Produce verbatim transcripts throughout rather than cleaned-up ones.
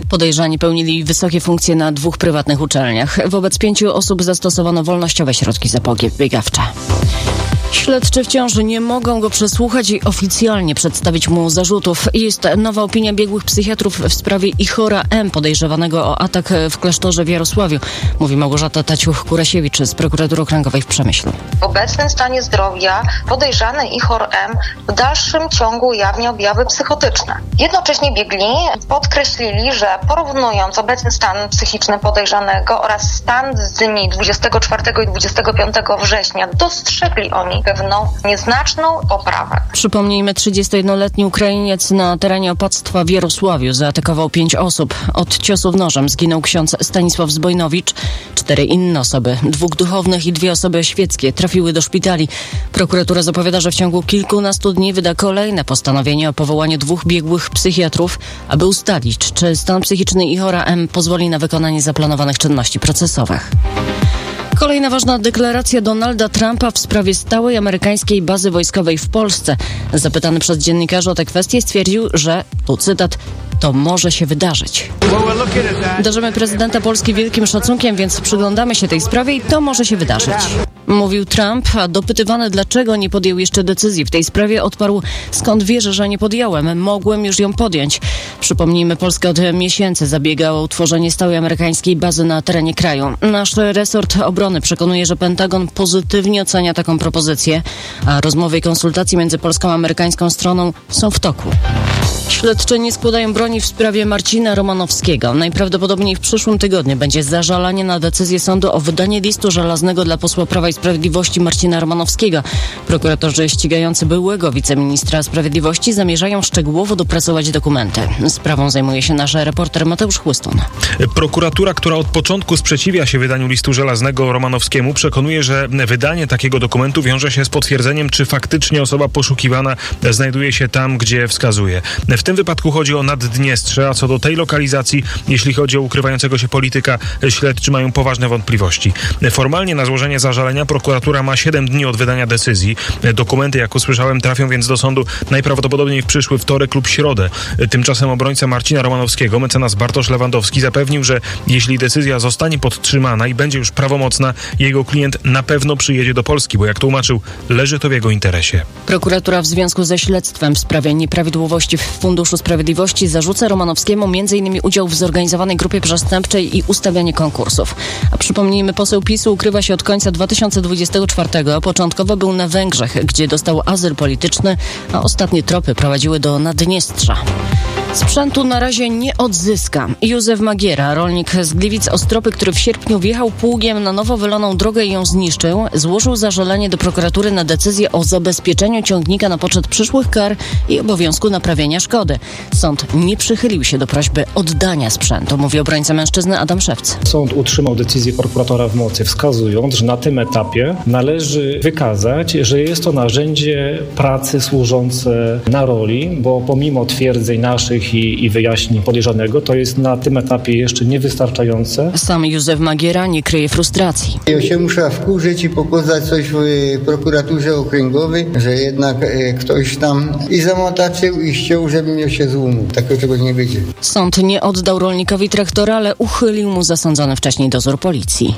Podejrzani pełnili wysokie funkcje na dwóch prywatnych uczelniach. Wobec pięciu osób zastosowano wolnościowe środki zapobiegawcze. Śledczy wciąż nie mogą go przesłuchać i oficjalnie przedstawić mu zarzutów. Jest nowa opinia biegłych psychiatrów w sprawie Ihora M., podejrzewanego o atak w klasztorze w Jarosławiu, mówi Małgorzata Taciuch-Kurasiewicz z Prokuratury Okręgowej w Przemyślu. W obecnym stanie zdrowia podejrzany Ihor M. w dalszym ciągu ujawnia objawy psychotyczne. Jednocześnie biegli podkreślili, że porównując obecny stan psychiczny podejrzanego oraz stan z dni dwudziestego czwartego i dwudziestego piątego września, dostrzegli oni pewną nieznaczną poprawę. Przypomnijmy, trzydziestojednoletni Ukrainiec na terenie opactwa w Jarosławiu zaatakował pięć osób. Od ciosów nożem zginął ksiądz Stanisław Zbojnowicz. Cztery inne osoby, dwóch duchownych i dwie osoby świeckie trafiły do szpitali. Prokuratura zapowiada, że w ciągu kilkunastu dni wyda kolejne postanowienie o powołaniu dwóch biegłych psychiatrów, aby ustalić, czy stan psychiczny Ihora M. pozwoli na wykonanie zaplanowanych czynności procesowych. Kolejna ważna deklaracja Donalda Trumpa w sprawie stałej amerykańskiej bazy wojskowej w Polsce. Zapytany przez dziennikarzy o tę kwestię stwierdził, że, tu cytat, to może się wydarzyć. Darzymy prezydenta Polski wielkim szacunkiem, więc przyglądamy się tej sprawie i to może się wydarzyć. Mówił Trump, a dopytywany, dlaczego nie podjął jeszcze decyzji w tej sprawie, odparł: skąd wierzę, że nie podjąłem? Mogłem już ją podjąć. Przypomnijmy, Polska od miesięcy zabiega o utworzenie stałej amerykańskiej bazy na terenie kraju. Nasz resort obrony przekonuje, że Pentagon pozytywnie ocenia taką propozycję, a rozmowy i konsultacje między polską a amerykańską stroną są w toku. Śledczy nie składają broni w sprawie Marcina Romanowskiego. Najprawdopodobniej w przyszłym tygodniu będzie zażalanie na decyzję sądu o wydanie listu żelaznego dla posła Prawa i Sprawiedliwości Marcina Romanowskiego. Prokuratorzy ścigający byłego wiceministra sprawiedliwości zamierzają szczegółowo dopracować dokumenty. Sprawą zajmuje się nasz reporter Mateusz Chłystun. Prokuratura, która od początku sprzeciwia się wydaniu listu żelaznego Romanowskiemu, przekonuje, że wydanie takiego dokumentu wiąże się z potwierdzeniem, czy faktycznie osoba poszukiwana znajduje się tam, gdzie wskazuje. W tym wypadku chodzi o Naddniestrze, a co do tej lokalizacji, jeśli chodzi o ukrywającego się polityka, śledczy mają poważne wątpliwości. Formalnie na złożenie zażalenia prokuratura ma siedem dni od wydania decyzji. Dokumenty, jak usłyszałem, trafią więc do sądu najprawdopodobniej w przyszły wtorek lub środę. Tymczasem obrońca Marcina Romanowskiego, mecenas Bartosz Lewandowski, zapewnił, że jeśli decyzja zostanie podtrzymana i będzie już prawomocna, jego klient na pewno przyjedzie do Polski, bo jak tłumaczył, leży to w jego interesie. Prokuratura w związku ze śledztwem w sprawie nieprawidłowości w Funduszu Sprawiedliwości zarzuca Romanowskiemu m.in. udział w zorganizowanej grupie przestępczej i ustawianie konkursów. A przypomnijmy, poseł PiSu ukrywa się od końca dwa tysiące dwudziestego czwartego, a początkowo był na Węgrzech, gdzie dostał azyl polityczny, a ostatnie tropy prowadziły do Naddniestrza. Sprzętu na razie nie odzyska. Józef Magiera, rolnik z Gliwic-Ostropy, który w sierpniu wjechał pługiem na nowo wyloną drogę i ją zniszczył, złożył zażalenie do prokuratury na decyzję o zabezpieczeniu ciągnika na poczet przyszłych kar i obowiązku naprawienia szkody. Sąd nie przychylił się do prośby oddania sprzętu, mówi obrońca mężczyzny Adam Szewc. Sąd utrzymał decyzję prokuratora w mocy, wskazując, że na tym etapie należy wykazać, że jest to narzędzie pracy służące na roli, bo pomimo twierdzeń naszych I, i wyjaśnień podejrzanego, to jest na tym etapie jeszcze niewystarczające. Sam Józef Magiera nie kryje frustracji. Ja się muszę wkurzyć i pokazać coś w prokuraturze okręgowej, że jednak e, ktoś tam i zamotaczył i ściął, żeby miał się złumu. Takiego czegoś nie będzie. Sąd nie oddał rolnikowi traktora, ale uchylił mu zasądzony wcześniej dozór policji.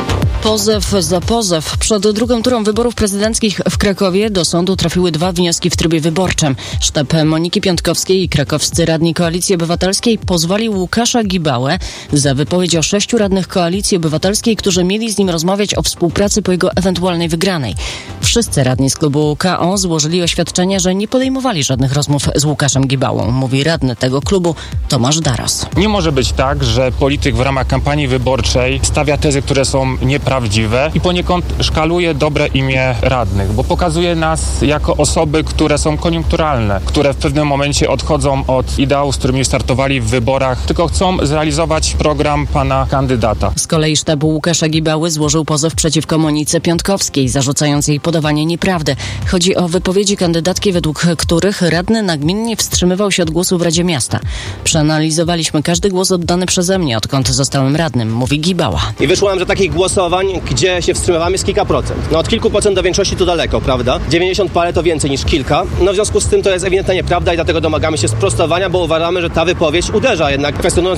Pozew za pozew. Przed drugą turą wyborów prezydenckich w Krakowie do sądu trafiły dwa wnioski w trybie wyborczym. Sztab Moniki Piątkowskiej i krakowscy radni Koalicji Obywatelskiej pozwali Łukasza Gibałę za wypowiedź o sześciu radnych Koalicji Obywatelskiej, którzy mieli z nim rozmawiać o współpracy po jego ewentualnej wygranej. Wszyscy radni z klubu K O złożyli oświadczenia, że nie podejmowali żadnych rozmów z Łukaszem Gibałą, mówi radny tego klubu Tomasz Daros. Nie może być tak, że polityk w ramach kampanii wyborczej stawia tezy, które są nieprawdziwe i poniekąd szkaluje dobre imię radnych, bo pokazuje nas jako osoby, które są koniunkturalne, które w pewnym momencie odchodzą od ideałów, z którymi startowali w wyborach, tylko chcą zrealizować program pana kandydata. Z kolei sztab Łukasza Gibały złożył pozew przeciwko Monice Piątkowskiej, zarzucając jej podawanie nieprawdy. Chodzi o wypowiedzi kandydatki, według których radny nagminnie wstrzymywał się od głosu w Radzie Miasta. Przeanalizowaliśmy każdy głos oddany przeze mnie, odkąd zostałem radnym, mówi Gibała. I wyszło nam, że takich głosowań, gdzie się wstrzymywamy, jest kilka procent. No od kilku procent do większości to daleko, prawda? dziewięćdziesiąt parę to więcej niż kilka. No w związku z tym to jest ewidentnie nieprawda i dlatego domagamy się sprostowania, bo uważamy, że ta wypowiedź uderza jednak, kwestionując